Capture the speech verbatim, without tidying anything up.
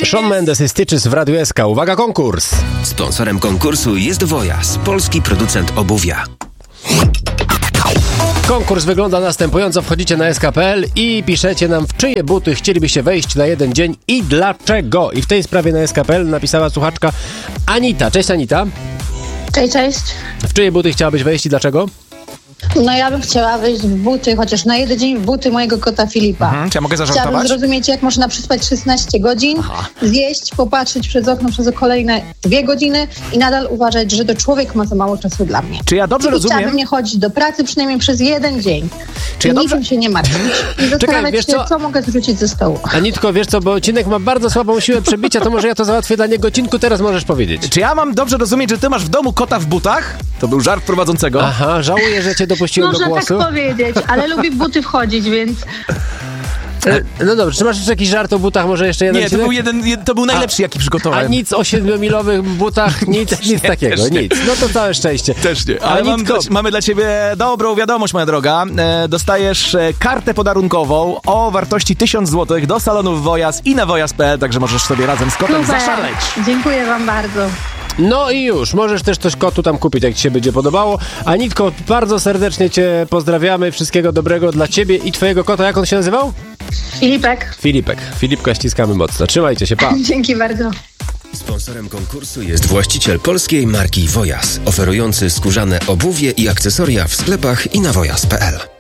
Shawn Mendes i Stitches w Radiu S K. Uwaga, konkurs! Sponsorem konkursu jest Wojas, polski producent obuwia. Konkurs wygląda następująco. Wchodzicie na S K kropka P L i piszecie nam, w czyje buty chcielibyście wejść na jeden dzień i dlaczego. I w tej sprawie na S K kropka P L napisała słuchaczka Anita. Cześć, Anita. Cześć, cześć. W czyje buty chciałabyś wejść i dlaczego? No ja bym chciała wejść w buty, chociaż na jeden dzień w buty mojego kota Filipa. Mhm, czy ja mogę zażartować? Chciałabym zrozumieć, jak można przespać szesnaście godzin, Aha. zjeść, popatrzeć przez okno przez kolejne dwie godziny i nadal uważać, że to człowiek ma za mało czasu dla mnie. Czy ja dobrze I rozumiem? Chciałabym nie chodzić do pracy przynajmniej przez jeden dzień. Czy ja I dobrze... niczym się nie martwić. I zastanawiać wiesz się, co? co mogę zrzucić ze stołu. Anitko, wiesz co, bo odcinek ma bardzo słabą siłę przebicia, to może ja to załatwię dla niego. Cinku, teraz możesz powiedzieć. Czy ja mam dobrze rozumieć, że ty masz w domu kota w butach? To był żart prowadzącego. Aha, żałuję, że cię dopuściłem Można do głosu. tak powiedzieć, ale lubi w buty wchodzić, więc... E, no dobrze, czy masz jeszcze jakiś żart o butach? Może jeszcze jeden? Nie, to był, jeden, jed, to był najlepszy, a, jaki przygotowałem. A nic o siedmiomilowych butach, nic, nic nie, takiego, nic. No to całe szczęście. Też nie. Ale mam dla, mamy dla ciebie dobrą wiadomość, moja droga. E, dostajesz e, kartę podarunkową o wartości tysiąc złotych do salonów Wojas i na wojas kropka p l, także możesz sobie razem z kotem Super. zaszaleć. Dziękuję wam bardzo. No i już, możesz też coś kotu tam kupić, jak ci się będzie podobało. Anitko, bardzo serdecznie cię pozdrawiamy, wszystkiego dobrego dla ciebie i twojego kota. Jak on się nazywał? Filipek. Filipek. Filipka ściskamy mocno. Trzymajcie się, pa. Dzięki bardzo. Sponsorem konkursu jest właściciel polskiej marki Wojas, oferujący skórzane obuwie i akcesoria w sklepach i na wojas kropka p l.